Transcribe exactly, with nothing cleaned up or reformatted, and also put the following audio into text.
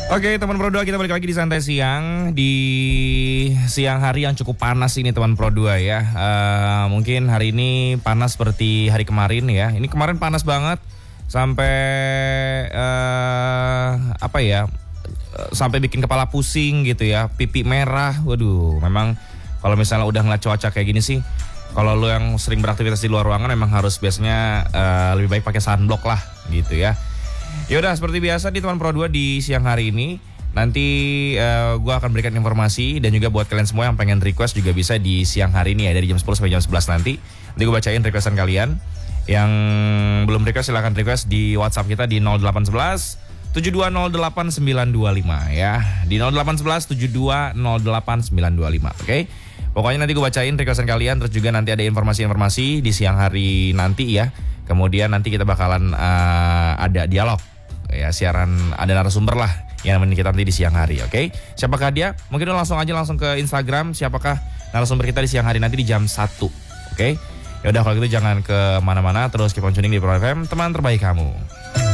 Oke teman Pro dua, kita balik lagi di Santai Siang. Di siang hari yang cukup panas ini teman Pro dua ya. uh, Mungkin hari ini panas seperti hari kemarin ya. Ini kemarin panas banget. Sampai uh, Apa ya, sampai bikin kepala pusing gitu ya. Pipi merah. Waduh, memang kalau misalnya udah ngeliat cuaca kayak gini sih, kalau lo yang sering beraktivitas di luar ruangan memang harus biasanya uh, lebih baik pakai sunblock lah gitu ya. Yaudah, seperti biasa di teman Pro dua di siang hari ini nanti uh, gue akan berikan informasi, dan juga buat kalian semua yang pengen request juga bisa di siang hari ini ya, dari jam sepuluh sampai jam sebelas nanti. Nanti gue bacain requestan kalian. Yang belum request silahkan request di WhatsApp kita di nol delapan satu satu tujuh dua nol delapan sembilan dua lima ya. Di nol delapan satu satu tujuh dua nol delapan sembilan dua lima. Oke. Okay? Pokoknya nanti gue bacain requestan kalian, terus juga nanti ada informasi-informasi di siang hari nanti ya. Kemudian nanti kita bakalan uh, ada dialog ya, siaran, ada narasumber lah yang nemenin kita nanti di siang hari. Oke, okay? Siapakah dia? Mungkin lo langsung aja langsung ke Instagram, siapakah narasumber kita di siang hari nanti di jam satu. Oke, okay? Ya udah kalau gitu jangan ke mana-mana, terus keep on tuning di Pro F M, teman terbaik kamu.